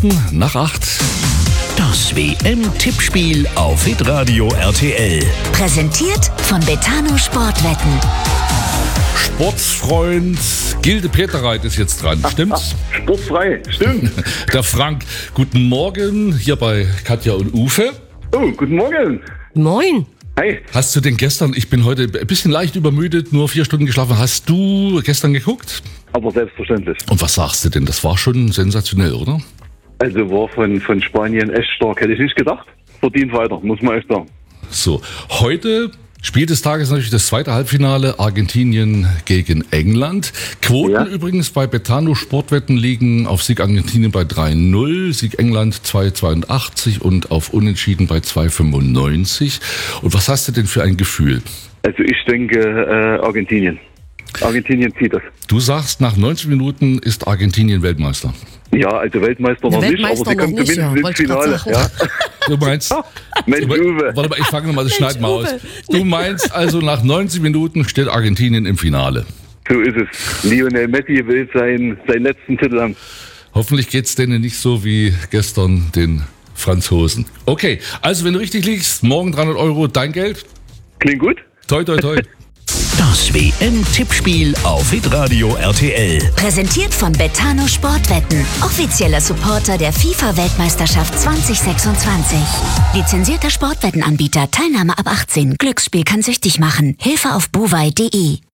nach 8. Das WM-Tippspiel auf Hitradio RTL. Präsentiert von Betano Sportwetten. Sportsfreund Gilde Peterreit ist jetzt dran, stimmt's? Sportfrei, stimmt. Der Frank, guten Morgen, hier bei Katja und Uwe. Oh, guten Morgen. Moin. Hi. Hast du denn gestern, ich bin heute ein bisschen leicht übermüdet, nur 4 Stunden geschlafen, hast du gestern geguckt? Aber selbstverständlich. Und was sagst du denn? Das war schon sensationell, oder? Also war von Spanien echt stark. Hätte ich nicht gedacht. Verdient weiter, muss man echt sagen. So, heute Spiel des Tages natürlich das zweite Halbfinale, Argentinien gegen England. Quoten Ja. übrigens bei Betano Sportwetten liegen auf Sieg Argentinien bei 3,0, Sieg England 2,82 und auf Unentschieden bei 2,95. Und was hast du denn für ein Gefühl? Also ich denke Argentinien. Argentinien zieht das. Du sagst, nach 90 Minuten ist Argentinien Weltmeister. Ja, also Weltmeister noch nicht, aber Weltmeister sie noch kommt nicht, ja, zumindest ins wollte ich grad Finale. sagen. Ja. Du meinst... Mensch, Uwe. Warte mal, ich fange nochmal, das schneiden wir aus. Uwe. Du meinst also, nach 90 Minuten steht Argentinien im Finale. So ist es. Lionel Messi will seinen letzten Titel haben. Hoffentlich geht's denen nicht so wie gestern den Franzosen. Okay, also wenn du richtig liegst, morgen 300 Euro dein Geld. Klingt gut? Toi, toi, toi. Das WM-Tippspiel auf Hitradio RTL. Präsentiert von Betano Sportwetten. Offizieller Supporter der FIFA-Weltmeisterschaft 2026. Lizenzierter Sportwettenanbieter. Teilnahme ab 18. Glücksspiel kann süchtig machen. Hilfe auf buwei.de.